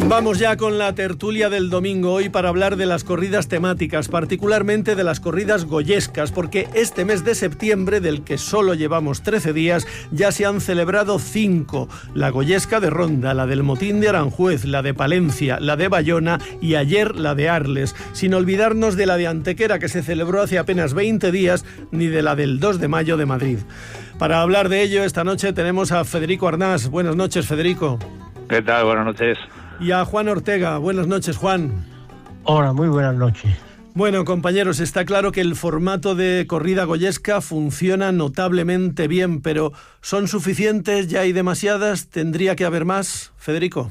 Vamos ya con la tertulia del domingo hoy para hablar de las corridas temáticas, particularmente de las corridas goyescas, porque este mes de septiembre, del que solo llevamos 13 días, ya se han celebrado 5. La goyesca de Ronda, la del Motín de Aranjuez, la de Palencia, la de Bayona y ayer la de Arles, sin olvidarnos de la de Antequera, que se celebró hace apenas 20 días, ni de la del 2 de mayo de Madrid. Para hablar de ello, esta noche tenemos a Federico Arnás. Buenas noches, Federico. ¿Qué tal? Buenas noches. Y a Juan Ortega. Buenas noches, Juan. Hola, muy buenas noches. Bueno, compañeros, está claro que el formato de corrida goyesca funciona notablemente bien, pero ¿son suficientes? ¿Ya hay demasiadas? ¿Tendría que haber más? Federico.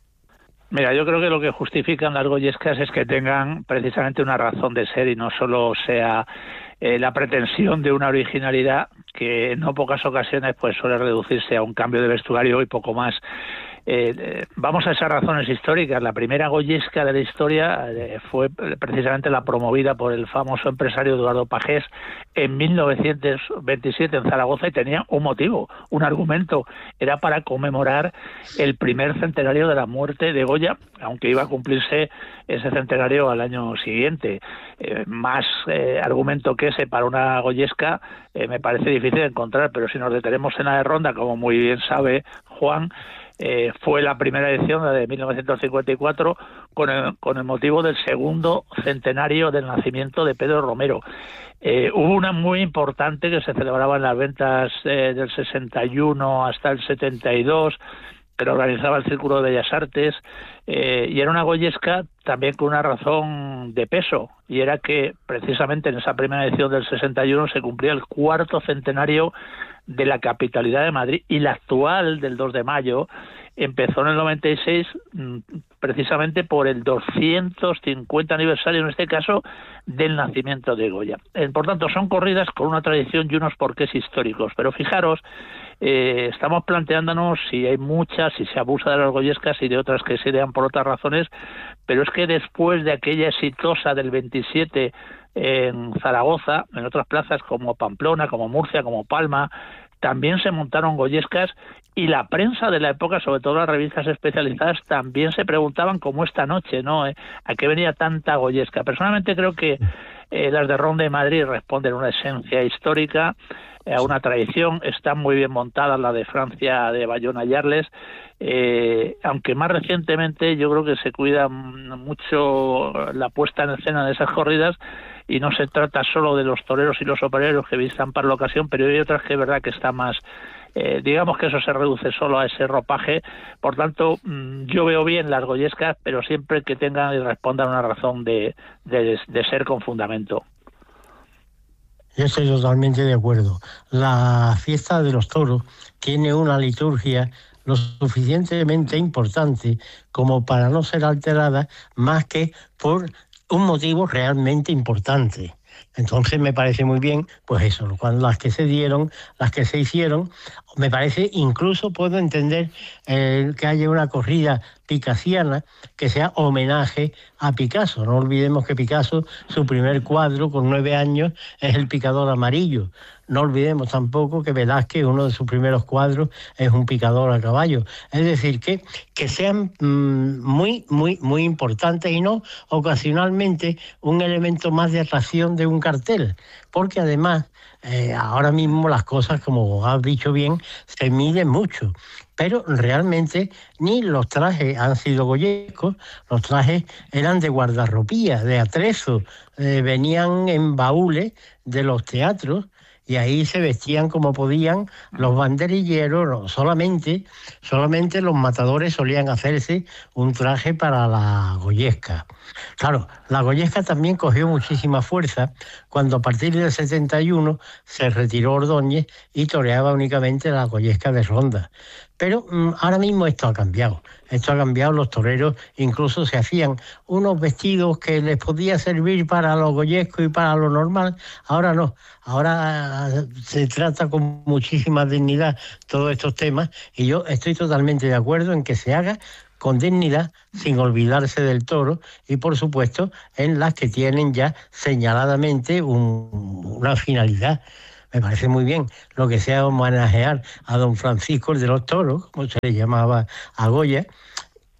Mira, yo creo que lo que justifican las goyescas es que tengan precisamente una razón de ser y no solo sea la pretensión de una originalidad que en no pocas ocasiones pues suele reducirse a un cambio de vestuario y poco más. Vamos a esas razones históricas. La primera goyesca de la historia fue precisamente la promovida por el famoso empresario Eduardo Pagés en 1927 en Zaragoza y tenía un motivo, un argumento. Era para conmemorar el primer centenario de la muerte de Goya, aunque iba a cumplirse ese centenario al año siguiente. Más argumento que ese para una goyesca me parece difícil de encontrar, pero si nos detenemos en la de Ronda, como muy bien sabe Juan, fue la primera edición, la de 1954, con el motivo del segundo centenario del nacimiento de Pedro Romero. Hubo una muy importante que se celebraba en las ventas del 61 hasta el 72, que lo organizaba el Círculo de Bellas Artes, y era una goyesca también con una razón de peso, y era que precisamente en esa primera edición del 61 se cumplía el 4º centenario de la capitalidad de Madrid, y la actual del 2 de mayo empezó en el 96 precisamente por el 250 aniversario, en este caso, del nacimiento de Goya. Por tanto, son corridas con una tradición y unos porqués históricos, pero fijaros, estamos planteándonos si hay muchas, si se abusa de las goyescas y de otras que se dan por otras razones, pero es que después de aquella exitosa del 27 en Zaragoza, en otras plazas como Pamplona, como Murcia, como Palma, también se montaron goyescas, y la prensa de la época, sobre todo las revistas especializadas, también se preguntaban, como esta noche, ¿no? ¿A qué venía tanta goyesca? Personalmente creo que las de Ronda y Madrid responden a una esencia histórica, a una tradición. Están muy bien montadas la de Francia, de Bayona y Arles, aunque más recientemente yo creo que se cuida mucho la puesta en escena de esas corridas, y no se trata solo de los toreros y los opereros que vistan para la ocasión, pero hay otras que es verdad que está más, digamos que eso se reduce solo a ese ropaje. Por tanto, yo veo bien las goyescas, pero siempre que tengan y respondan a una razón de ser con fundamento. Yo estoy totalmente de acuerdo. La fiesta de los toros tiene una liturgia lo suficientemente importante como para no ser alterada más que por un motivo realmente importante. Entonces me parece muy bien, pues eso, cuando las que se dieron, las que se hicieron, me parece, incluso puedo entender que haya una corrida picassiana que sea homenaje a Picasso. No olvidemos que Picasso, su primer cuadro con 9 años es El picador amarillo. No olvidemos tampoco que Velázquez, uno de sus primeros cuadros, es un picador a caballo. Es decir, que sean muy, muy, muy importantes y no ocasionalmente un elemento más de atracción de un cartel. Porque además, ahora mismo las cosas, como has dicho bien, se miden mucho. Pero realmente ni los trajes han sido goyescos, los trajes eran de guardarropía, de atrezo, venían en baúles de los teatros, y ahí se vestían como podían los banderilleros. No, solamente los matadores solían hacerse un traje para la goyesca. Claro, la goyesca también cogió muchísima fuerza cuando a partir del 71 se retiró Ordóñez y toreaba únicamente la goyesca de Ronda. Pero ahora mismo esto ha cambiado. Los toreros incluso se hacían unos vestidos que les podía servir para lo goyesco y para lo normal. Ahora no, ahora se trata con muchísima dignidad todos estos temas, y yo estoy totalmente de acuerdo en que se haga con dignidad, sin olvidarse del toro, y por supuesto en las que tienen ya señaladamente una finalidad. Me parece muy bien lo que sea homenajear a don Francisco el de los Toros, como se le llamaba a Goya.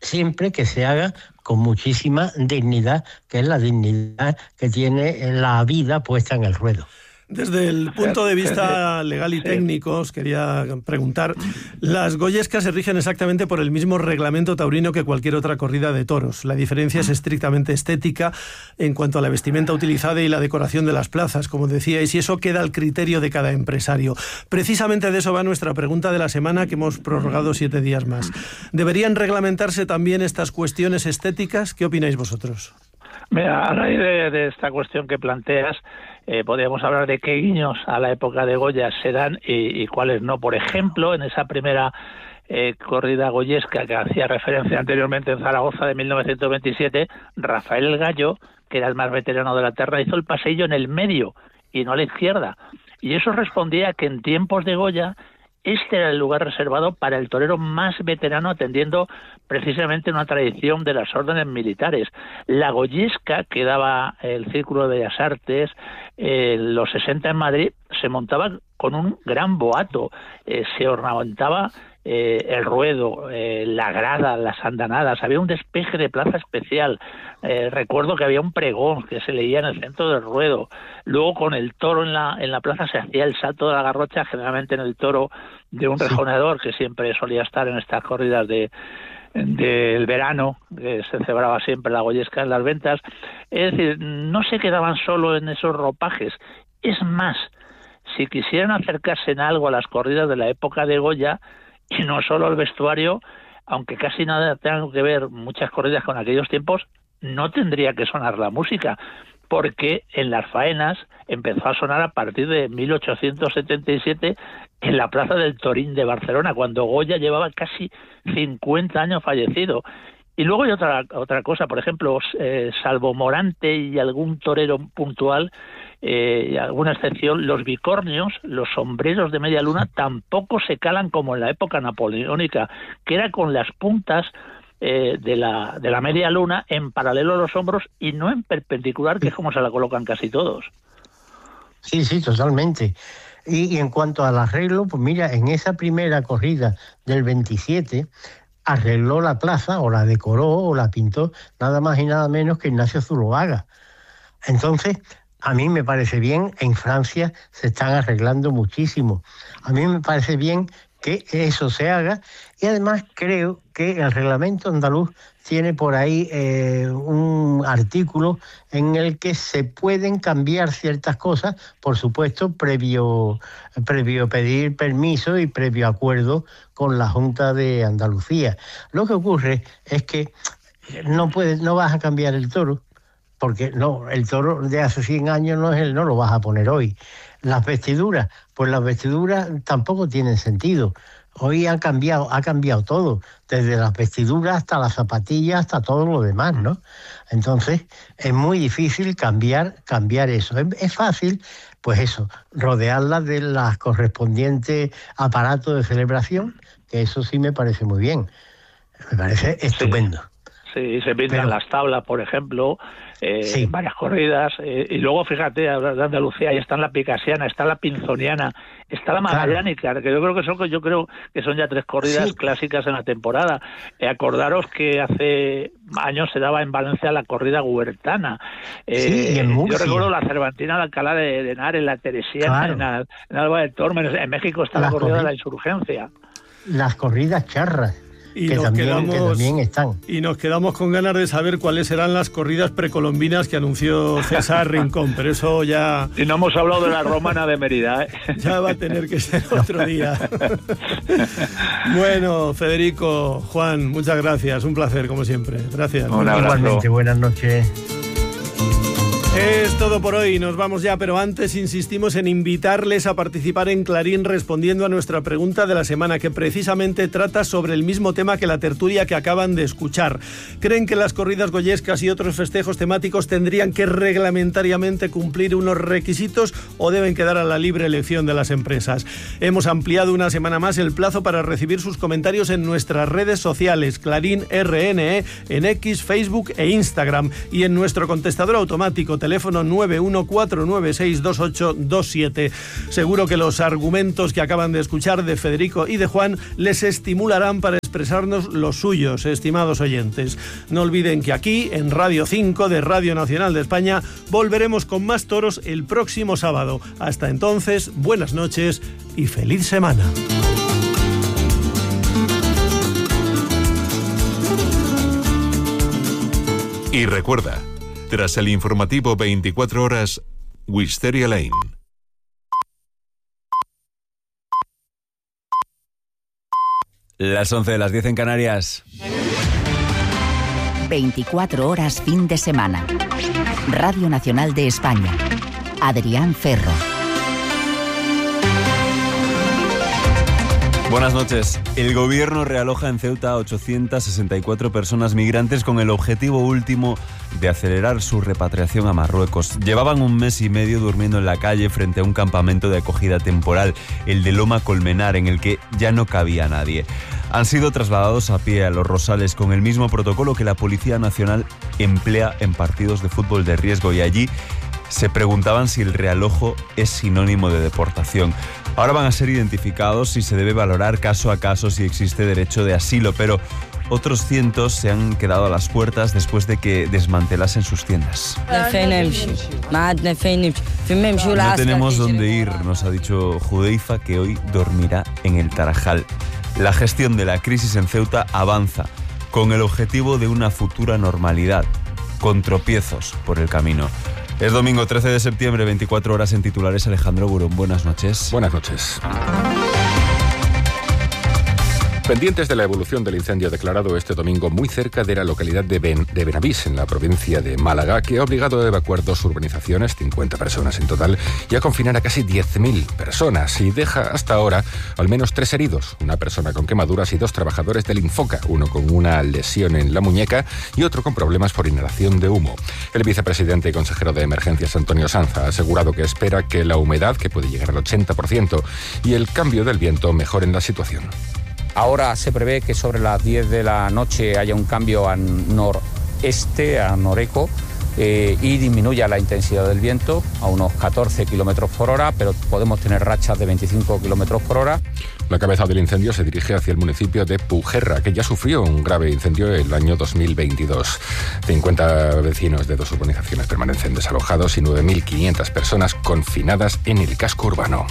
siempre que se haga con muchísima dignidad, que es la dignidad que tiene la vida puesta en el ruedo. Desde el punto de vista legal y técnico, os quería preguntar, las goyescas se rigen exactamente por el mismo reglamento taurino que cualquier otra corrida de toros. La diferencia es estrictamente estética en cuanto a la vestimenta utilizada y la decoración de las plazas, como decíais, y eso queda al criterio de cada empresario. Precisamente de eso va nuestra pregunta de la semana, que hemos prorrogado 7 días más. ¿Deberían reglamentarse también estas cuestiones estéticas? ¿Qué opináis vosotros? Mira, a raíz de esta cuestión que planteas, podríamos hablar de qué guiños a la época de Goya se dan y cuáles no. Por ejemplo, en esa primera corrida goyesca que hacía referencia anteriormente en Zaragoza de 1927, Rafael el Gallo, que era el más veterano de la terna, hizo el paseillo en el medio y no a la izquierda. Y eso respondía a que en tiempos de Goya este era el lugar reservado para el torero más veterano, atendiendo precisamente una tradición de las órdenes militares. La goyesca, que daba el Círculo de Bellas Artes los 60 en Madrid, se montaba con un gran boato, se ornamentaba el ruedo, la grada, las andanadas, había un despeje de plaza especial. Recuerdo que había un pregón que se leía en el centro del ruedo. Luego, con el toro en la plaza, se hacía el salto de la garrocha, generalmente en el toro de un rejoneador, que siempre solía estar en estas corridas del verano, que se celebraba siempre la goyesca en las ventas. Es decir, no se quedaban solo en esos ropajes. Es más, si quisieran acercarse en algo a las corridas de la época de Goya, y no solo el vestuario, aunque casi nada tenga que ver muchas corridas con aquellos tiempos, no tendría que sonar la música, porque en las faenas empezó a sonar a partir de 1877 en la Plaza del Torín de Barcelona, cuando Goya llevaba casi 50 años fallecido. Y luego hay otra cosa, por ejemplo, salvo Morante y algún torero puntual, y alguna excepción, los bicornios, los sombreros de media luna, tampoco se calan como en la época napoleónica, que era con las puntas de la media luna en paralelo a los hombros y no en perpendicular, que es como se la colocan casi todos. Sí, totalmente. Y en cuanto al arreglo, pues mira, en esa primera corrida del 27... arregló la plaza, o la decoró, o la pintó, nada más y nada menos que Ignacio Zuloaga. Entonces, a mí me parece bien, en Francia se están arreglando muchísimo. A mí me parece bien que eso se haga, y además creo que el reglamento andaluz tiene por ahí un artículo en el que se pueden cambiar ciertas cosas, por supuesto, previo pedir permiso y previo acuerdo con la Junta de Andalucía. Lo que ocurre es que no vas a cambiar el toro, porque no, el toro de hace 100 años no lo vas a poner hoy. Las vestiduras, pues las vestiduras tampoco tienen sentido. Hoy ha cambiado todo, desde las vestiduras hasta las zapatillas, hasta todo lo demás, ¿no? Entonces, es muy difícil cambiar eso. Es fácil, pues eso, rodearlas de las correspondientes aparatos de celebración, que eso sí me parece muy bien. Me parece estupendo. Sí, se pintan las tablas, por ejemplo, varias corridas, y luego, fíjate, de Andalucía, ahí está la picasiana, está la pinzoniana, está la magallánica, que yo creo que son ya 3 corridas clásicas en la temporada. Acordaros que hace años se daba en Valencia la corrida huertana. Y en Murcia. Yo recuerdo la Cervantina de Alcalá de Henares, la Teresiana, en Alba del Tormes. En México está la corrida de la Insurgencia. Las corridas charras. Que también están. Y nos quedamos con ganas de saber cuáles serán las corridas precolombinas que anunció César Rincón, pero eso ya... Y no hemos hablado de la romana de Mérida, ¿eh? Ya va a tener que ser otro día. Bueno, Federico, Juan, muchas gracias, un placer como siempre. Gracias. Igualmente, buenas noches. Es todo por hoy, nos vamos ya, pero antes insistimos en invitarles a participar en Clarín respondiendo a nuestra pregunta de la semana, que precisamente trata sobre el mismo tema que la tertulia que acaban de escuchar. ¿Creen que las corridas goyescas y otros festejos temáticos tendrían que reglamentariamente cumplir unos requisitos o deben quedar a la libre elección de las empresas? Hemos ampliado una semana más el plazo para recibir sus comentarios en nuestras redes sociales, Clarín RNE, en X, Facebook e Instagram, y en nuestro contestador automático, teléfono 914962827. Seguro que los argumentos que acaban de escuchar de Federico y de Juan les estimularán para expresarnos los suyos, estimados oyentes. No olviden que aquí, en Radio 5 de Radio Nacional de España, volveremos con más toros el próximo sábado. Hasta entonces, buenas noches y feliz semana. Y recuerda, tras el informativo 24 horas, Wisteria Lane. Las 11, las 10 en Canarias. 24 horas fin de semana. Radio Nacional de España. Adrián Ferro. Buenas noches. El gobierno realoja en Ceuta a 864 personas migrantes con el objetivo último de acelerar su repatriación a Marruecos. Llevaban un mes y medio durmiendo en la calle frente a un campamento de acogida temporal, el de Loma Colmenar, en el que ya no cabía nadie. Han sido trasladados a pie a Los Rosales con el mismo protocolo que la Policía Nacional emplea en partidos de fútbol de riesgo, y allí se preguntaban si el realojo es sinónimo de deportación. Ahora van a ser identificados y se debe valorar caso a caso si existe derecho de asilo, pero otros cientos se han quedado a las puertas después de que desmantelasen sus tiendas. No tenemos dónde ir, nos ha dicho Judeifa, que hoy dormirá en el Tarajal. La gestión de la crisis en Ceuta avanza con el objetivo de una futura normalidad, con tropiezos por el camino. Es domingo 13 de septiembre, 24 horas en titulares. Alejandro Burón, buenas noches. Buenas noches. Pendientes de la evolución del incendio declarado este domingo muy cerca de la localidad de Benavís, en la provincia de Málaga, que ha obligado a evacuar 2 urbanizaciones, 50 personas en total, y a confinar a casi 10.000 personas, y deja hasta ahora al menos 3 heridos, una persona con quemaduras y 2 trabajadores del Infoca, uno con una lesión en la muñeca y otro con problemas por inhalación de humo. El vicepresidente y consejero de Emergencias, Antonio Sanz, ha asegurado que espera que la humedad, que puede llegar al 80%, y el cambio del viento mejoren la situación. Ahora se prevé que sobre las 10 de la noche haya un cambio a noreste, a noreco, y disminuya la intensidad del viento a unos 14 kilómetros por hora, pero podemos tener rachas de 25 kilómetros por hora. La cabeza del incendio se dirige hacia el municipio de Pujerra, que ya sufrió un grave incendio el año 2022. 50 vecinos de 2 urbanizaciones permanecen desalojados y 9.500 personas confinadas en el casco urbano.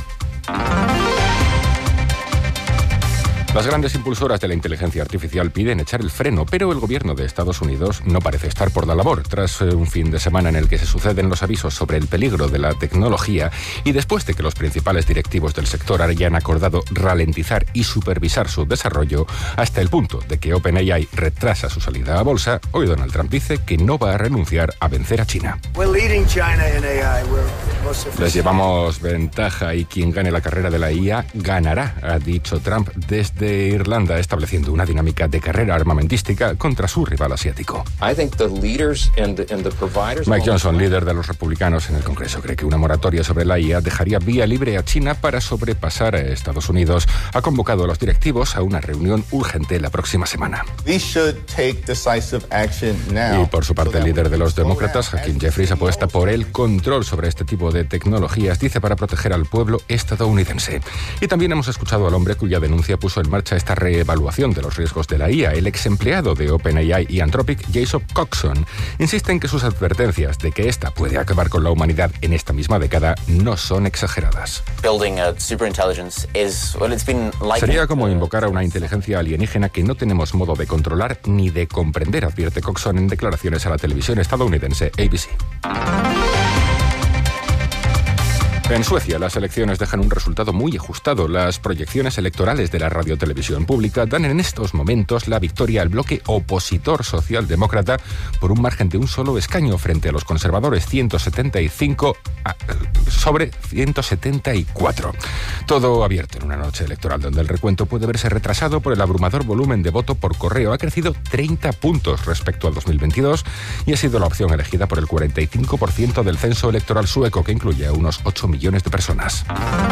Las grandes impulsoras de la inteligencia artificial piden echar el freno, pero el gobierno de Estados Unidos no parece estar por la labor. Tras un fin de semana en el que se suceden los avisos sobre el peligro de la tecnología y después de que los principales directivos del sector hayan acordado ralentizar y supervisar su desarrollo hasta el punto de que OpenAI retrasa su salida a bolsa, hoy Donald Trump dice que no va a renunciar a vencer a China. Les llevamos ventaja y quien gane la carrera de la IA ganará, ha dicho Trump desde Irlanda, estableciendo una dinámica de carrera armamentística contra su rival asiático. Mike Johnson, líder de los republicanos en el Congreso, cree que una moratoria sobre la IA dejaría vía libre a China para sobrepasar a Estados Unidos. Ha convocado a los directivos a una reunión urgente la próxima semana. Y por su parte, el líder de los demócratas, Hakeem Jeffries, apuesta por el control sobre este tipo de tecnologías, dice, para proteger al pueblo estadounidense. Y también hemos escuchado al hombre cuya denuncia puso en marcha esta reevaluación de los riesgos de la IA. El ex empleado de OpenAI y Anthropic, Jason Coxon, insiste en que sus advertencias de que esta puede acabar con la humanidad en esta misma década no son exageradas. Sería como invocar a una inteligencia alienígena que no tenemos modo de controlar ni de comprender, advierte Coxon en declaraciones a la televisión estadounidense ABC. En Suecia, las elecciones dejan un resultado muy ajustado. Las proyecciones electorales de la radiotelevisión pública dan en estos momentos la victoria al bloque opositor socialdemócrata por un margen de un solo escaño frente a los conservadores, 175 sobre 174. Todo abierto en una noche electoral donde el recuento puede verse retrasado por el abrumador volumen de voto por correo. Ha crecido 30 puntos respecto al 2022 y ha sido la opción elegida por el 45% del censo electoral sueco, que incluye a unos 8 millones de personas.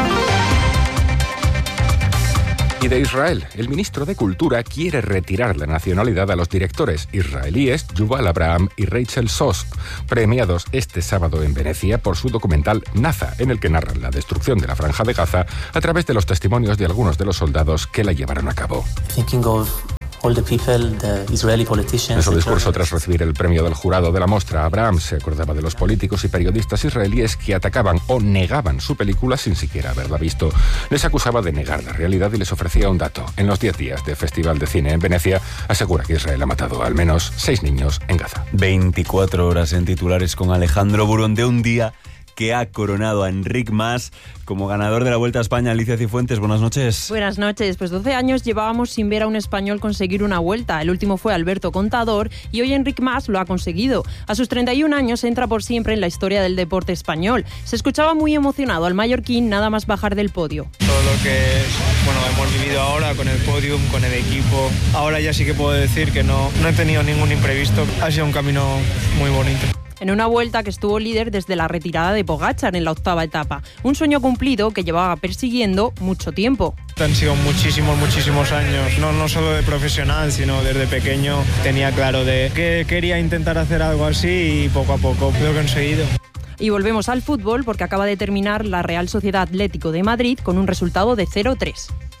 Y de Israel, el ministro de Cultura quiere retirar la nacionalidad a los directores israelíes Yuval Abraham y Rachel Zost, premiados este sábado en Venecia por su documental Naza, en el que narran la destrucción de la Franja de Gaza a través de los testimonios de algunos de los soldados que la llevaron a cabo. En su discurso tras recibir el premio del jurado de la Mostra, Abrahams se acordaba de los políticos y periodistas israelíes que atacaban o negaban su película sin siquiera haberla visto. Les acusaba de negar la realidad y les ofrecía un dato. En los 10 días de Festival de Cine en Venecia, asegura que Israel ha matado al menos 6 niños en Gaza. 24 horas en titulares con Alejandro Burón de un día que ha coronado a Enric Mas como ganador de la Vuelta a España. Alicia Cifuentes, buenas noches. Buenas noches. Pues 12 años llevábamos sin ver a un español conseguir una Vuelta. El último fue Alberto Contador y hoy Enric Mas lo ha conseguido. A sus 31 años entra por siempre en la historia del deporte español. Se escuchaba muy emocionado al mallorquín nada más bajar del podio. Todo lo que hemos vivido ahora con el podium, con el equipo. Ahora ya sí que puedo decir que no he tenido ningún imprevisto. Ha sido un camino muy bonito. En una Vuelta que estuvo líder desde la retirada de Pogačar en la 8ª etapa. Un sueño cumplido que llevaba persiguiendo mucho tiempo. Han sido muchísimos años, no solo de profesional, sino desde pequeño tenía claro de que quería intentar hacer algo así y poco a poco lo he conseguido. Y volvemos al fútbol porque acaba de terminar la Real Sociedad Atlético de Madrid con un resultado de 0-3.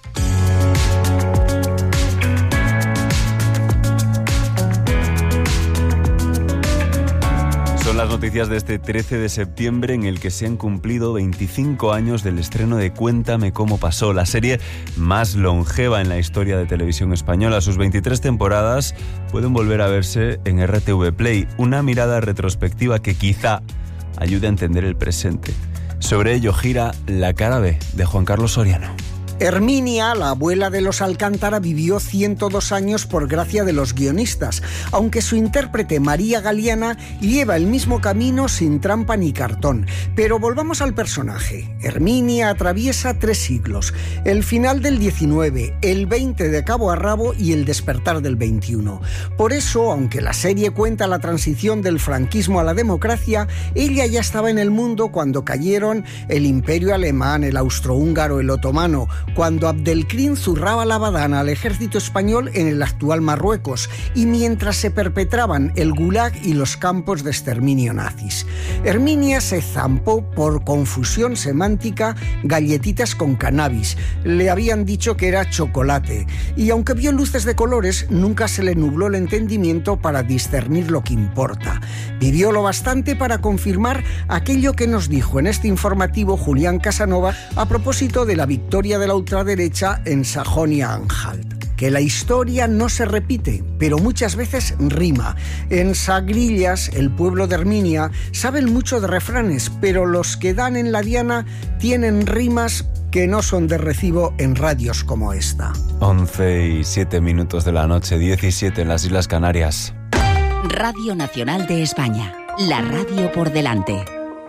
Son las noticias de este 13 de septiembre en el que se han cumplido 25 años del estreno de Cuéntame cómo pasó, la serie más longeva en la historia de televisión española. Sus 23 temporadas pueden volver a verse en RTV Play, una mirada retrospectiva que quizá ayude a entender el presente. Sobre ello gira La cara B de Juan Carlos Soriano. Herminia, la abuela de los Alcántara, vivió 102 años por gracia de los guionistas, aunque su intérprete María Galiana lleva el mismo camino sin trampa ni cartón. Pero volvamos al personaje. Herminia atraviesa 3 siglos, el final del 19, el 20 de cabo a rabo y el despertar del 21. Por eso, aunque la serie cuenta la transición del franquismo a la democracia, ella ya estaba en el mundo cuando cayeron el Imperio Alemán, el Austrohúngaro, el Otomano, cuando Abdelkrim zurraba la badana al ejército español en el actual Marruecos y mientras se perpetraban el Gulag y los campos de exterminio nazis. Herminia se zampó por confusión semántica galletitas con cannabis. Le habían dicho que era chocolate y aunque vio luces de colores, nunca se le nubló el entendimiento para discernir lo que importa. Vivió lo bastante para confirmar aquello que nos dijo en este informativo Julián Casanova a propósito de la victoria de la ultraderecha en Sajonia-Anhalt. Que la historia no se repite, pero muchas veces rima. En Sagrillas, el pueblo de Herminia, saben mucho de refranes, pero los que dan en la diana tienen rimas que no son de recibo en radios como esta. 11:07 de la noche, 17 en las Islas Canarias. Radio Nacional de España, la radio por delante.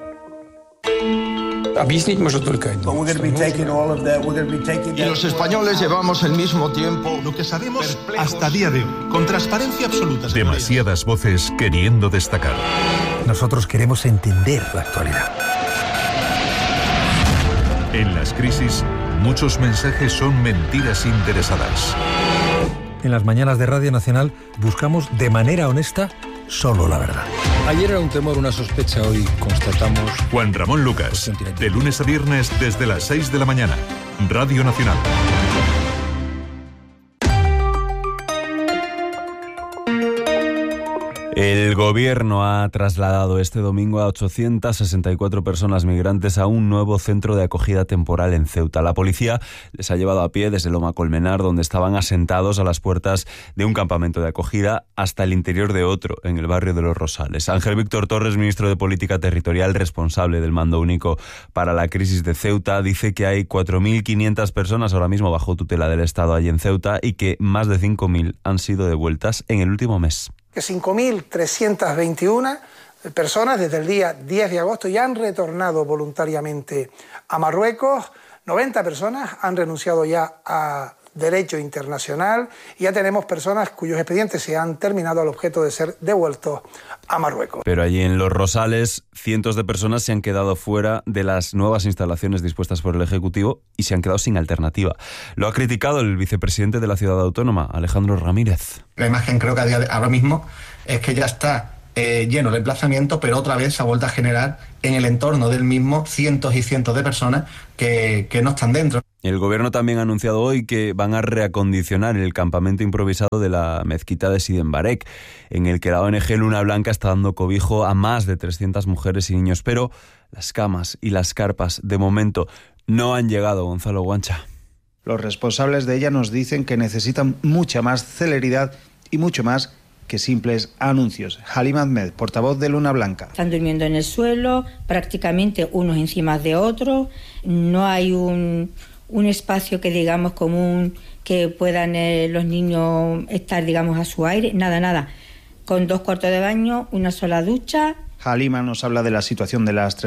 Y los españoles llevamos el mismo tiempo. Lo que sabemos hasta día de hoy, con transparencia absoluta. Demasiadas voces queriendo destacar. Nosotros queremos entender la actualidad. En las crisis, muchos mensajes son mentiras interesadas. En las mañanas de Radio Nacional buscamos de manera honesta solo la verdad. Ayer era un temor, una sospecha, hoy constatamos... Juan Ramón Lucas, de lunes a viernes desde las 6 de la mañana. Radio Nacional. El gobierno ha trasladado este domingo a 864 personas migrantes a un nuevo centro de acogida temporal en Ceuta. La policía les ha llevado a pie desde Loma Colmenar, donde estaban asentados a las puertas de un campamento de acogida, hasta el interior de otro, en el barrio de Los Rosales. Ángel Víctor Torres, ministro de Política Territorial, responsable del Mando Único para la crisis de Ceuta, dice que hay 4.500 personas ahora mismo bajo tutela del Estado allí en Ceuta y que más de 5.000 han sido devueltas en el último mes. Que 5.321 personas desde el día 10 de agosto ya han retornado voluntariamente a Marruecos, 90 personas han renunciado ya a derecho internacional y ya tenemos personas cuyos expedientes se han terminado al objeto de ser devueltos a Marruecos. Pero allí en Los Rosales, cientos de personas se han quedado fuera de las nuevas instalaciones dispuestas por el Ejecutivo y se han quedado sin alternativa. Lo ha criticado el vicepresidente de la ciudad autónoma, Alejandro Ramírez. La imagen creo que ahora mismo es que ya está lleno el emplazamiento, pero otra vez se ha vuelto a generar en el entorno del mismo cientos y cientos de personas que no están dentro. El gobierno también ha anunciado hoy que van a reacondicionar el campamento improvisado de la mezquita de Sidi Mbarek, en el que la ONG Luna Blanca está dando cobijo a más de 300 mujeres y niños. Pero las camas y las carpas, de momento, no han llegado, Gonzalo Guancha. Los responsables de ella nos dicen que necesitan mucha más celeridad y mucho más que simples anuncios. Halim Ahmed, portavoz de Luna Blanca. Están durmiendo en el suelo, prácticamente unos encima de otros. No hay un espacio que digamos común que puedan los niños estar digamos a su aire. Nada. Con 2 cuartos de baño, una sola ducha. Halima nos habla de la situación de las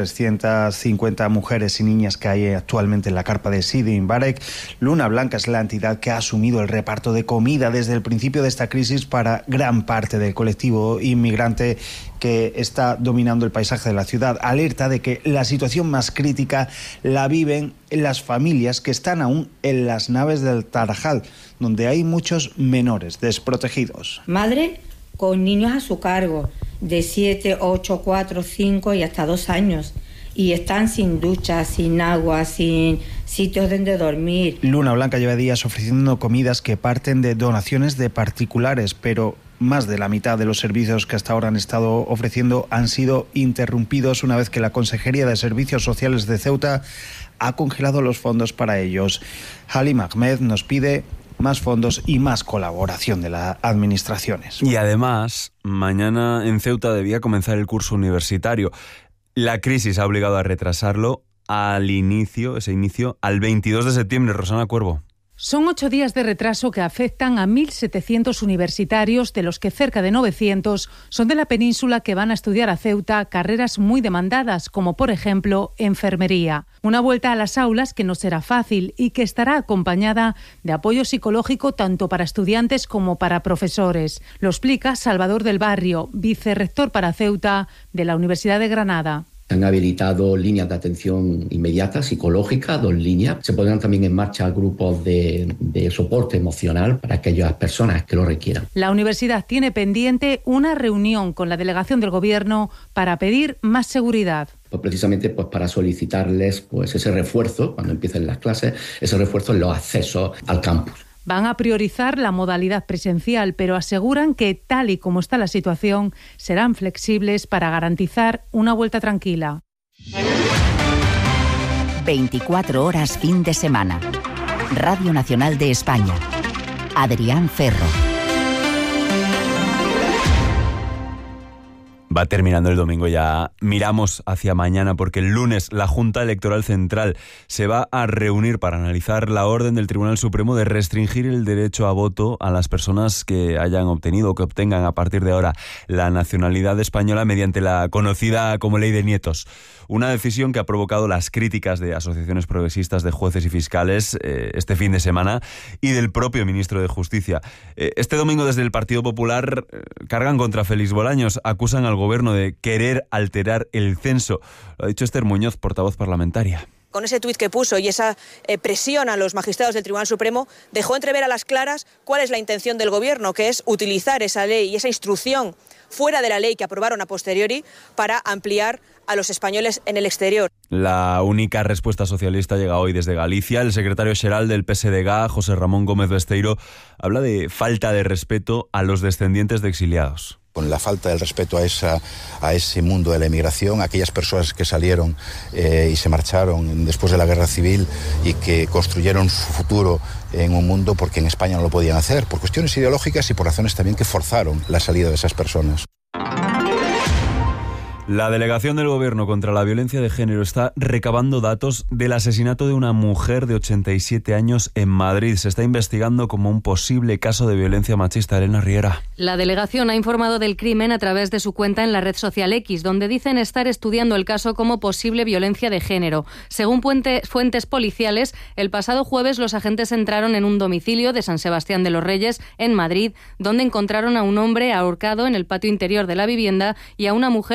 350 mujeres y niñas que hay actualmente en la carpa de Sidi Mbarek. Luna Blanca es la entidad que ha asumido el reparto de comida desde el principio de esta crisis para gran parte del colectivo inmigrante que está dominando el paisaje de la ciudad. Alerta de que la situación más crítica la viven las familias que están aún en las naves del Tarajal, donde hay muchos menores desprotegidos. Madre con niños a su cargo, de 7, 8, 4, 5 y hasta 2 años. Y están sin ducha, sin agua, sin sitios donde dormir. Luna Blanca lleva días ofreciendo comidas que parten de donaciones de particulares, pero más de la mitad de los servicios que hasta ahora han estado ofreciendo han sido interrumpidos una vez que la Consejería de Servicios Sociales de Ceuta ha congelado los fondos para ellos. Halim Ahmed nos pide más fondos y más colaboración de las administraciones. Y además, mañana en Ceuta debía comenzar el curso universitario. La crisis ha obligado a retrasarlo al inicio al 22 de septiembre. Rosana Cuervo. Son 8 días de retraso que afectan a 1.700 universitarios, de los que cerca de 900 son de la península que van a estudiar a Ceuta carreras muy demandadas, como por ejemplo enfermería. Una vuelta a las aulas que no será fácil y que estará acompañada de apoyo psicológico tanto para estudiantes como para profesores. Lo explica Salvador del Barrio, vicerrector para Ceuta de la Universidad de Granada. Se han habilitado líneas de atención inmediata, psicológica, 2 líneas. Se pondrán también en marcha grupos de soporte emocional para aquellas personas que lo requieran. La universidad tiene pendiente una reunión con la delegación del Gobierno para pedir más seguridad. Pues precisamente para solicitarles ese refuerzo, cuando empiecen las clases, ese refuerzo en los accesos al campus. Van a priorizar la modalidad presencial, pero aseguran que, tal y como está la situación, serán flexibles para garantizar una vuelta tranquila. 24 horas fin de semana. Radio Nacional de España. Adrián Ferro. Va terminando el domingo, ya miramos hacia mañana porque el lunes la Junta Electoral Central se va a reunir para analizar la orden del Tribunal Supremo de restringir el derecho a voto a las personas que hayan obtenido o que obtengan a partir de ahora la nacionalidad española mediante la conocida como Ley de Nietos. Una decisión que ha provocado las críticas de asociaciones progresistas, de jueces y fiscales este fin de semana y del propio ministro de Justicia. Este domingo desde el Partido Popular cargan contra Félix Bolaños, acusan al gobierno de querer alterar el censo. Lo ha dicho Esther Muñoz, portavoz parlamentaria. Con ese tuit que puso y esa presión a los magistrados del Tribunal Supremo, dejó entrever a las claras cuál es la intención del Gobierno, que es utilizar esa ley y esa instrucción fuera de la ley que aprobaron a posteriori para ampliar a los españoles en el exterior. La única respuesta socialista llega hoy desde Galicia. El secretario xeral del PSDG, José Ramón Gómez Besteiro, habla de falta de respeto a los descendientes de exiliados. Con la falta del respeto a ese mundo de la emigración, aquellas personas que salieron y se marcharon después de la guerra civil y que construyeron su futuro en un mundo porque en España no lo podían hacer, por cuestiones ideológicas y por razones también que forzaron la salida de esas personas. La delegación del Gobierno contra la violencia de género está recabando datos del asesinato de una mujer de 87 años en Madrid. Se está investigando como un posible caso de violencia machista. Elena Riera. La delegación ha informado del crimen a través de su cuenta en la red social X, donde dicen estar estudiando el caso como posible violencia de género. Según fuentes policiales, el pasado jueves los agentes entraron en un domicilio de San Sebastián de los Reyes, en Madrid, donde encontraron a un hombre ahorcado en el patio interior de la vivienda y a una mujer dentro de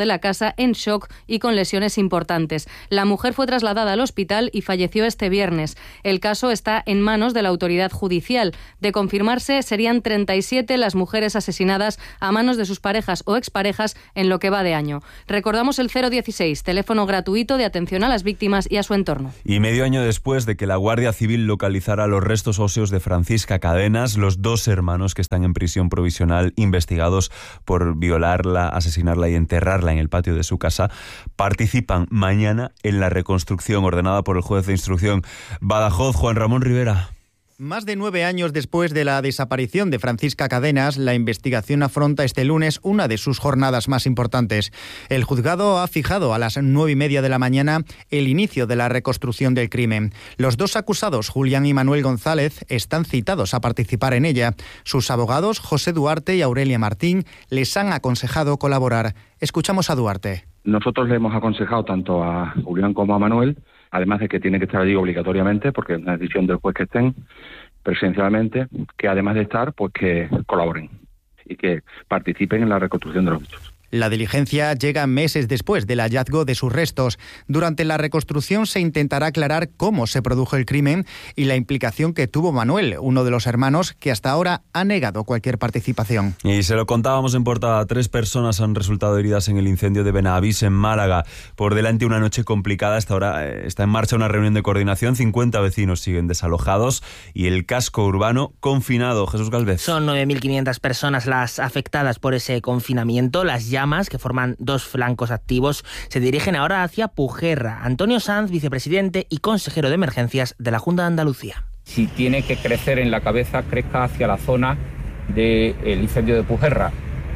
de la casa en shock y con lesiones importantes. La mujer fue trasladada al hospital y falleció este viernes. El caso está en manos de la autoridad judicial. De confirmarse, serían 37 las mujeres asesinadas a manos de sus parejas o exparejas en lo que va de año. Recordamos el 016, teléfono gratuito de atención a las víctimas y a su entorno. Y medio año después de que la Guardia Civil localizara los restos óseos de Francisca Cadenas, los dos hermanos que están en prisión provisional investigados por violarla, asesinarla y enterrarla en el patio de su casa, participan mañana en la reconstrucción ordenada por el juez de instrucción Badajoz, Juan Ramón Rivera. Más de 9 años después de la desaparición de Francisca Cadenas, la investigación afronta este lunes una de sus jornadas más importantes. El juzgado ha fijado a las 9:30 de la mañana el inicio de la reconstrucción del crimen. Los dos acusados, Julián y Manuel González, están citados a participar en ella. Sus abogados, José Duarte y Aurelia Martín, les han aconsejado colaborar. Escuchamos a Duarte. Nosotros le hemos aconsejado tanto a Julián como a Manuel, además de que tiene que estar allí obligatoriamente, porque es una decisión del juez que estén presencialmente, que además de estar, pues que colaboren y que participen en la reconstrucción de los hechos. La diligencia llega meses después del hallazgo de sus restos. Durante la reconstrucción se intentará aclarar cómo se produjo el crimen y la implicación que tuvo Manuel, uno de los hermanos que hasta ahora ha negado cualquier participación. Y se lo contábamos en portada, 3 personas han resultado heridas en el incendio de Benavís, en Málaga. Por delante una noche complicada, hasta ahora está en marcha una reunión de coordinación, 50 vecinos siguen desalojados y el casco urbano confinado. Jesús Galvez. Son 9.500 personas las afectadas por ese confinamiento. Las llamas, que forman 2 flancos activos, se dirigen ahora hacia Pujerra. Antonio Sanz, vicepresidente y consejero de emergencias de la Junta de Andalucía. Si tiene que crecer en la cabeza, crezca hacia la zona del incendio de Pujerra.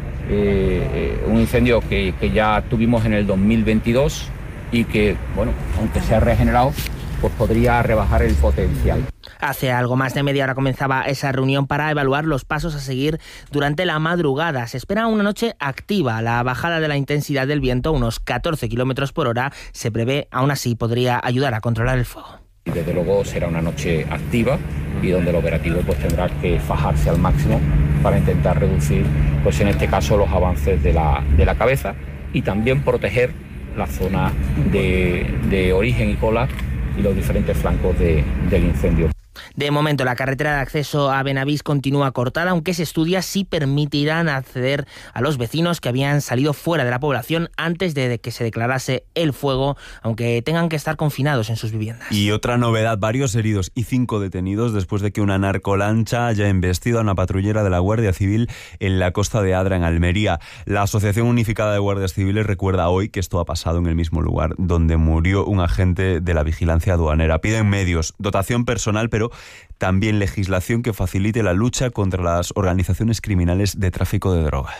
Un incendio que ya tuvimos en el 2022 y que, bueno, aunque se ha regenerado, pues podría rebajar el potencial. Hace algo más de media hora comenzaba esa reunión para evaluar los pasos a seguir durante la madrugada. Se espera una noche activa. La bajada de la intensidad del viento, unos 14 kilómetros por hora, se prevé, aún así podría ayudar a controlar el fuego. Y desde luego será una noche activa y donde el operativo pues tendrá que fajarse al máximo para intentar reducir, pues en este caso, los avances de la cabeza y también proteger la zona de origen y cola y los diferentes flancos del incendio. De momento, la carretera de acceso a Benavís continúa cortada, aunque se estudia si permitirán acceder a los vecinos que habían salido fuera de la población antes de que se declarase el fuego, aunque tengan que estar confinados en sus viviendas. Y otra novedad, varios heridos y 5 detenidos después de que una narcolancha haya embestido a una patrullera de la Guardia Civil en la costa de Adra, en Almería. La Asociación Unificada de Guardias Civiles recuerda hoy que esto ha pasado en el mismo lugar donde murió un agente de la vigilancia aduanera. Piden medios, dotación personal, pero también legislación que facilite la lucha contra las organizaciones criminales de tráfico de droga.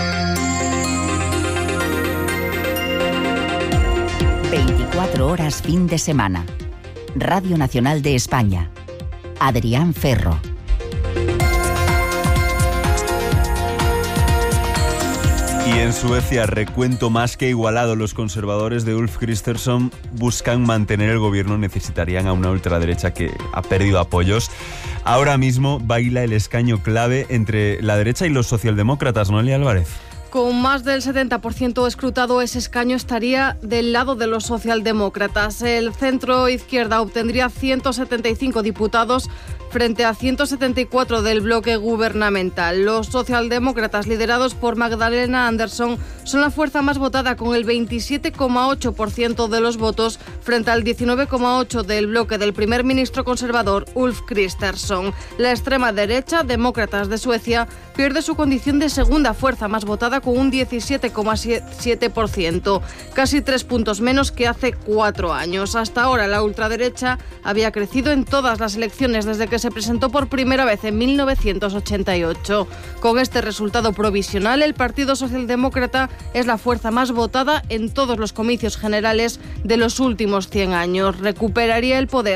24 horas fin de semana. Radio Nacional de España. Adrián Ferro. Y en Suecia, recuento más que igualado. Los conservadores de Ulf Kristersson buscan mantener el gobierno. Necesitarían a una ultraderecha que ha perdido apoyos. Ahora mismo baila el escaño clave entre la derecha y los socialdemócratas. Noelia Álvarez. Con más del 70% escrutado, ese escaño estaría del lado de los socialdemócratas. El centro-izquierda obtendría 175 diputados frente a 174 del bloque gubernamental. Los socialdemócratas, liderados por Magdalena Andersson, son la fuerza más votada con el 27,8% de los votos frente al 19,8% del bloque del primer ministro conservador Ulf Kristersson. La extrema derecha, Demócratas de Suecia, pierde su condición de segunda fuerza más votada con un 17,7%, casi 3 puntos menos que hace 4 años. Hasta ahora la ultraderecha había crecido en todas las elecciones desde que se presentó por primera vez en 1988. Con este resultado provisional, el Partido Socialdemócrata es la fuerza más votada en todos los comicios generales de los últimos 100 años. Recuperaría el poder,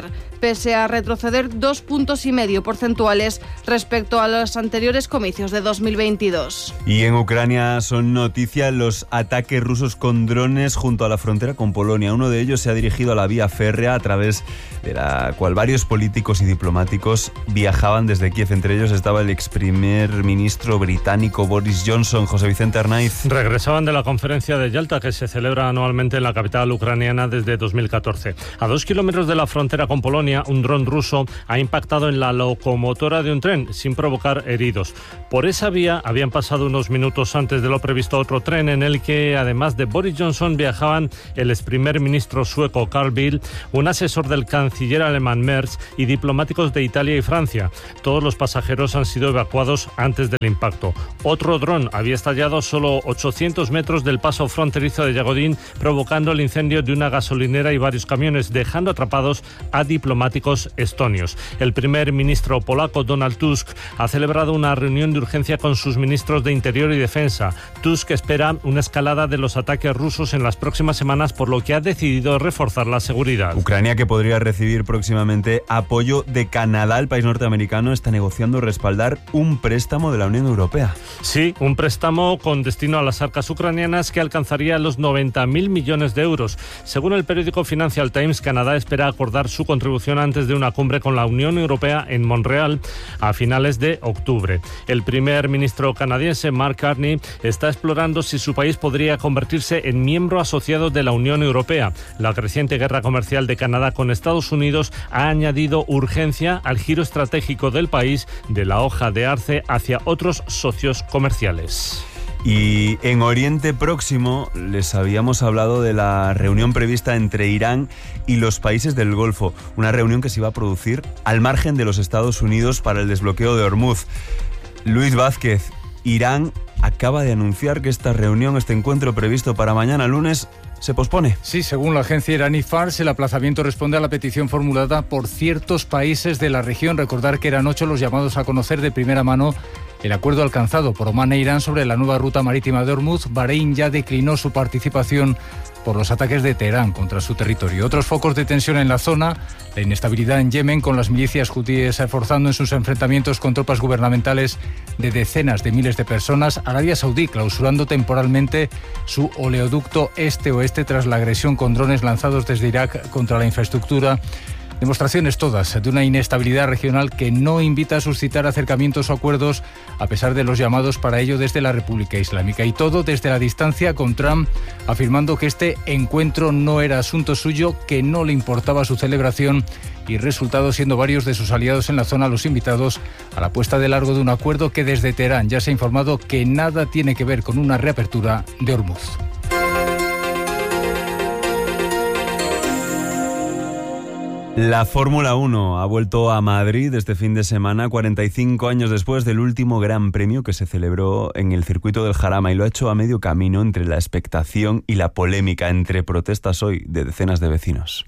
pese a retroceder 2 puntos y medio porcentuales respecto a los anteriores comicios de 2022. Y en Ucrania son noticia los ataques rusos con drones junto a la frontera con Polonia. Uno de ellos se ha dirigido a la vía férrea a través de la cual varios políticos y diplomáticos viajaban desde Kiev. Entre ellos estaba el ex primer ministro británico Boris Johnson. José Vicente Arnaiz. Regresaban de la conferencia de Yalta, que se celebra anualmente en la capital ucraniana desde 2014. A 2 kilómetros de la frontera con Polonia, un dron ruso ha impactado en la locomotora de un tren sin provocar heridos. Por esa vía habían pasado unos minutos antes de lo previsto otro tren en el que, además de Boris Johnson, viajaban el ex primer ministro sueco Carl Bildt, un asesor del canciller alemán Merz y diplomáticos de Italia y Francia. Todos los pasajeros han sido evacuados antes del impacto. Otro dron había estallado solo 800 metros del paso fronterizo de Yagodín, provocando el incendio de una gasolinera y varios camiones, dejando atrapados a diplomáticos estonios. El primer ministro polaco Donald Tusk ha celebrado una reunión de urgencia con sus ministros de Interior y Defensa. Tusk espera una escalada de los ataques rusos en las próximas semanas, por lo que ha decidido reforzar la seguridad. Ucrania, que podría recibir próximamente apoyo de Canadá, el país norteamericano, está negociando respaldar un préstamo de la Unión Europea. Sí, un préstamo con destino a las arcas ucranianas que alcanzaría los 90.000 millones de euros. Según el periódico Financial Times, Canadá espera acordar su contribución antes de una cumbre con la Unión Europea en Montreal a finales de octubre. El primer ministro canadiense, Mark Carney, está explorando si su país podría convertirse en miembro asociado de la Unión Europea. La creciente guerra comercial de Canadá con Estados Unidos ha añadido urgencia al giro estratégico del país de la hoja de arce hacia otros socios comerciales. Y en Oriente Próximo les habíamos hablado de la reunión prevista entre Irán y los países del Golfo, una reunión que se iba a producir al margen de los Estados Unidos para el desbloqueo de Hormuz. Luis Vázquez, Irán acaba de anunciar que esta reunión, este encuentro previsto para mañana lunes, se pospone. Sí, según la agencia iraní Fars, el aplazamiento responde a la petición formulada por ciertos países de la región. Recordar que eran 8 los llamados a conocer de primera mano el acuerdo alcanzado por Omán e Irán sobre la nueva ruta marítima de Hormuz. Bahrein ya declinó su participación por los ataques de Teherán contra su territorio. Otros focos de tensión en la zona, la inestabilidad en Yemen, con las milicias hutíes esforzando en sus enfrentamientos con tropas gubernamentales de decenas de miles de personas. Arabia Saudí clausurando temporalmente su oleoducto este-oeste tras la agresión con drones lanzados desde Irak contra la infraestructura. Demostraciones todas de una inestabilidad regional que no invita a suscitar acercamientos o acuerdos, a pesar de los llamados para ello desde la República Islámica. Y todo desde la distancia, con Trump afirmando que este encuentro no era asunto suyo, que no le importaba su celebración, y resultado siendo varios de sus aliados en la zona los invitados a la puesta de largo de un acuerdo que desde Teherán ya se ha informado que nada tiene que ver con una reapertura de Hormuz. La Fórmula 1 ha vuelto a Madrid este fin de semana, 45 años después del último Gran Premio que se celebró en el circuito del Jarama, y lo ha hecho a medio camino entre la expectación y la polémica, entre protestas hoy de decenas de vecinos.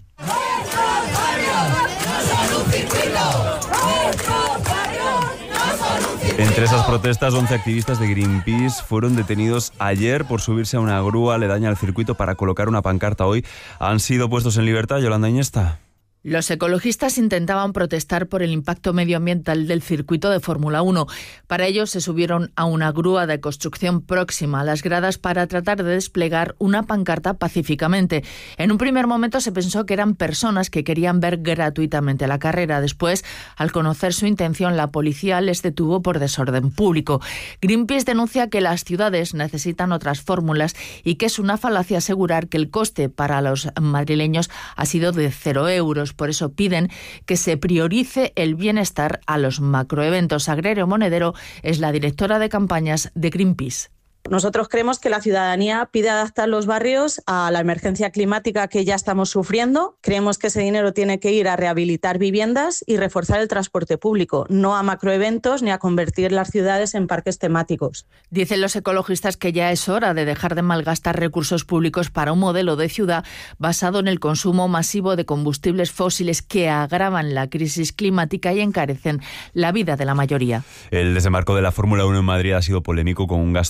Entre esas protestas, 11 activistas de Greenpeace fueron detenidos ayer por subirse a una grúa aledaña al circuito para colocar una pancarta. Hoy han sido puestos en libertad. Yolanda Iniesta. Los ecologistas intentaban protestar por el impacto medioambiental del circuito de Fórmula 1. Para ello se subieron a una grúa de construcción próxima a las gradas para tratar de desplegar una pancarta pacíficamente. En un primer momento se pensó que eran personas que querían ver gratuitamente la carrera. Después, al conocer su intención, la policía les detuvo por desorden público. Greenpeace denuncia que las ciudades necesitan otras fórmulas y que es una falacia asegurar que el coste para los madrileños ha sido de 0 euros. Por eso piden que se priorice el bienestar a los macroeventos. Agrario Monedero es la directora de campañas de Greenpeace. Nosotros creemos que la ciudadanía pide adaptar los barrios a la emergencia climática que ya estamos sufriendo. Creemos que ese dinero tiene que ir a rehabilitar viviendas y reforzar el transporte público, no a macroeventos ni a convertir las ciudades en parques temáticos. Dicen los ecologistas que ya es hora de dejar de malgastar recursos públicos para un modelo de ciudad basado en el consumo masivo de combustibles fósiles que agravan la crisis climática y encarecen la vida de la mayoría. El desembarco de la Fórmula 1 en Madrid ha sido polémico, con un gasto anual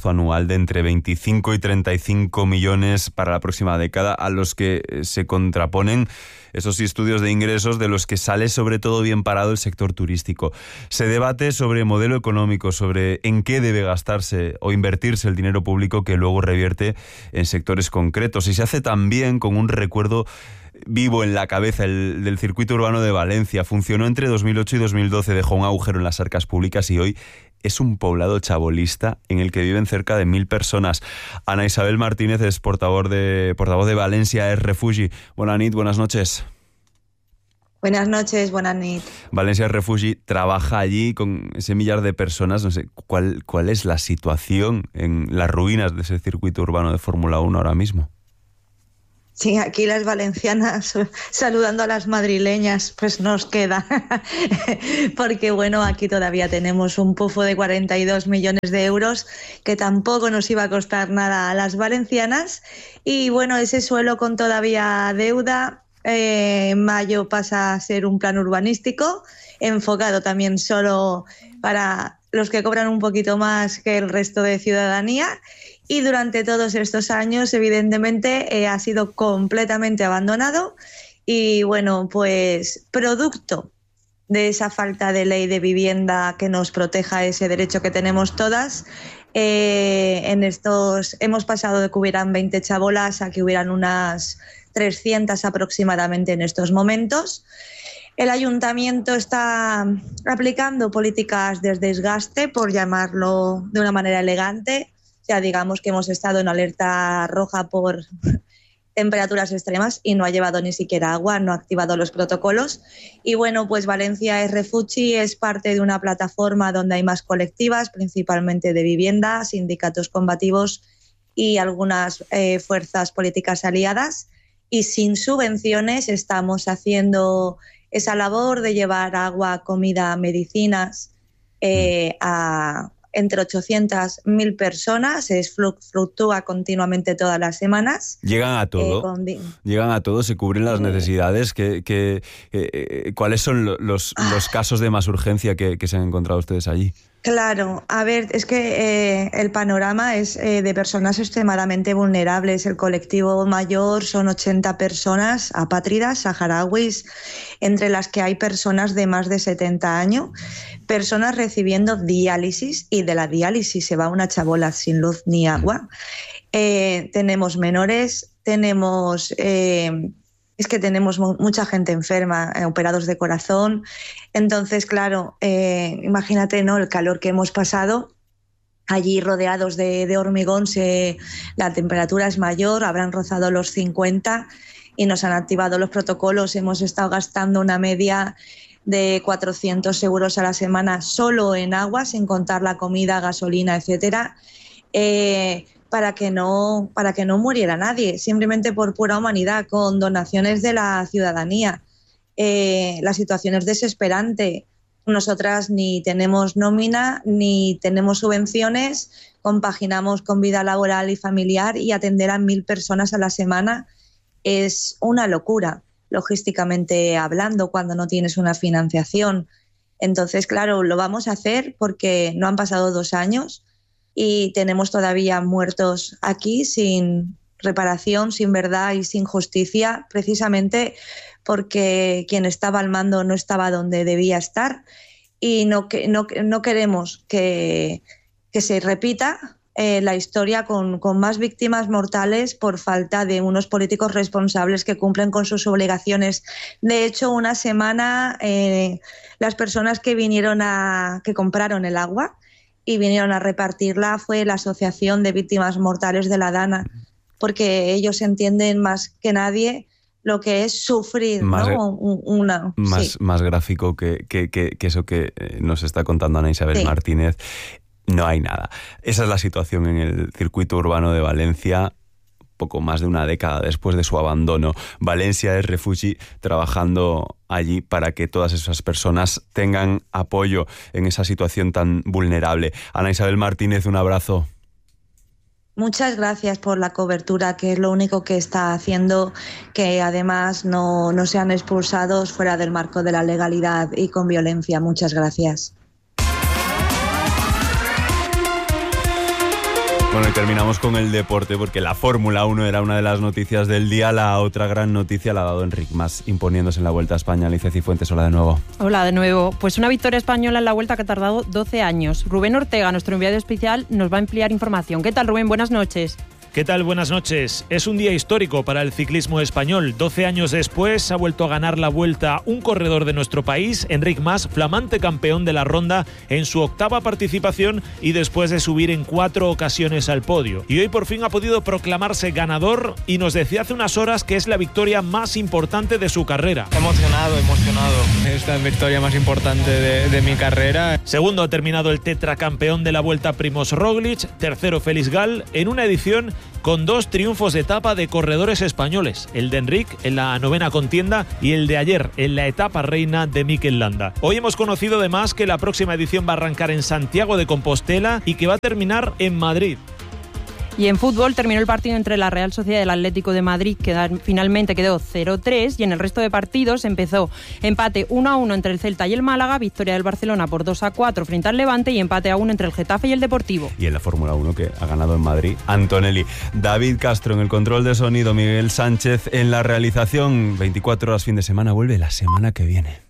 anual de entre 25 y 35 millones para la próxima década, a los que se contraponen esos estudios de ingresos de los que sale sobre todo bien parado el sector turístico. Se debate sobre modelo económico, sobre en qué debe gastarse o invertirse el dinero público que luego revierte en sectores concretos. Y se hace también con un recuerdo vivo en la cabeza del circuito urbano de Valencia. Funcionó entre 2008 y 2012, dejó un agujero en las arcas públicas y hoy es un poblado chabolista en el que viven cerca de 1.000 personas. Ana Isabel Martínez es portavoz de Valencia es Refugi. Buenas noches. Buenas noches, buenas noches. Valencia es Refugi trabaja allí con ese millar de personas. No sé, ¿cuál es la situación en las ruinas de ese circuito urbano de Fórmula 1 ahora mismo? Sí, aquí las valencianas saludando a las madrileñas, pues nos queda, porque bueno, aquí todavía tenemos un pufo de 42 millones de euros que tampoco nos iba a costar nada a las valencianas y bueno, ese suelo con todavía deuda, en mayo pasa a ser un plan urbanístico enfocado también solo para los que cobran un poquito más que el resto de ciudadanía. Y durante todos estos años, evidentemente, ha sido completamente abandonado y, bueno, pues producto de esa falta de ley de vivienda que nos proteja ese derecho que tenemos todas, hemos pasado de que hubieran 20 chabolas a que hubieran unas 300 aproximadamente en estos momentos. El ayuntamiento está aplicando políticas de desgaste, por llamarlo de una manera elegante. Ya digamos que hemos estado en alerta roja por temperaturas extremas y no ha llevado ni siquiera agua, no ha activado los protocolos. Y bueno, pues Valencia es Refugi, es parte de una plataforma donde hay más colectivas, principalmente de vivienda, sindicatos combativos y algunas fuerzas políticas aliadas. Y sin subvenciones estamos haciendo esa labor de llevar agua, comida, medicinas a entre 800.000 personas, fluctúa continuamente todas las semanas. ¿Llegan a todo? ¿Llegan a todo? ¿Se cubren las necesidades? ¿Cuáles son los casos de más urgencia que se han encontrado ustedes allí? Claro, a ver, es que el panorama es de personas extremadamente vulnerables. El colectivo mayor son 80 personas apátridas, saharauis, entre las que hay personas de más de 70 años, personas recibiendo diálisis y de la diálisis se va una chabola sin luz ni agua. Tenemos menores, tenemos mucha gente enferma, operados de corazón. Entonces, claro, imagínate, ¿no?, el calor que hemos pasado. Allí rodeados de hormigón, la temperatura es mayor, habrán rozado los 50 y nos han activado los protocolos. Hemos estado gastando una media de 400 euros a la semana solo en agua, sin contar la comida, gasolina, etcétera. Para que no muriera nadie, simplemente por pura humanidad, con donaciones de la ciudadanía. La situación es desesperante. Nosotras ni tenemos nómina, ni tenemos subvenciones, compaginamos con vida laboral y familiar y atender a 1.000 personas a la semana es una locura, logísticamente hablando, cuando no tienes una financiación. Entonces, claro, lo vamos a hacer porque no han pasado 2 años y tenemos todavía muertos aquí sin reparación, sin verdad y sin justicia, precisamente porque quien estaba al mando no estaba donde debía estar y no queremos que se repita la historia con más víctimas mortales por falta de unos políticos responsables que cumplen con sus obligaciones. De hecho, una semana las personas que compraron el agua y vinieron a repartirla fue la Asociación de Víctimas Mortales de la Dana, porque ellos entienden más que nadie lo que es sufrir, ¿no? Más gráfico que eso que nos está contando Ana Isabel Martínez. No hay nada. Esa es la situación en el circuito urbano de Valencia, poco más de una década después de su abandono. Valencia es Refugi, trabajando allí para que todas esas personas tengan apoyo en esa situación tan vulnerable. Ana Isabel Martínez, un abrazo. Muchas gracias por la cobertura, que es lo único que está haciendo que además no sean expulsados fuera del marco de la legalidad y con violencia. Muchas gracias. Bueno, y terminamos con el deporte, porque la Fórmula 1 era una de las noticias del día. La otra gran noticia la ha dado Enric Mas, imponiéndose en la Vuelta a España. Alicia Cifuentes, hola de nuevo. Hola de nuevo. Pues una victoria española en la Vuelta que ha tardado 12 años. Rubén Ortega, nuestro enviado especial, nos va a ampliar información. ¿Qué tal, Rubén? Buenas noches. ¿Qué tal? Buenas noches. Es un día histórico para el ciclismo español. 12 años después ha vuelto a ganar la Vuelta un corredor de nuestro país, Enric Mas, flamante campeón de la Ronda en su 8ª participación y después de subir en 4 ocasiones al podio. Y hoy por fin ha podido proclamarse ganador y nos decía hace unas horas que es la victoria más importante de su carrera. Emocionado. Es la victoria más importante de mi carrera. Segundo ha terminado el tetracampeón de la Vuelta Primož Roglič, tercero Félix Gall, en una edición con 2 triunfos de etapa de corredores españoles, el de Enric en la 9ª contienda y el de ayer en la etapa reina de Mikel Landa. Hoy hemos conocido además que la próxima edición va a arrancar en Santiago de Compostela y que va a terminar en Madrid. Y en fútbol terminó el partido entre la Real Sociedad y el Atlético de Madrid, que finalmente quedó 0-3, y en el resto de partidos empezó empate 1-1 entre el Celta y el Málaga, victoria del Barcelona por 2-4 frente al Levante y empate a 1 entre el Getafe y el Deportivo. Y en la Fórmula 1 que ha ganado en Madrid, Antonelli. David Castro en el control de sonido, Miguel Sánchez en la realización. 24 horas fin de semana, vuelve la semana que viene.